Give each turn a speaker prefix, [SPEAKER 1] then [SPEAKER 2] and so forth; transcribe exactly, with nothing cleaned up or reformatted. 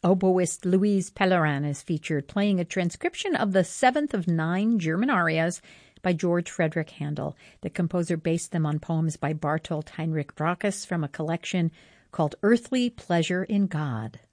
[SPEAKER 1] Oboist Louise Pellerin is featured playing a transcription of the seventh of nine German arias by George Frederick Handel. The composer based them on poems by Bartolt Heinrich Brachus from a collection called Earthly Pleasure in God.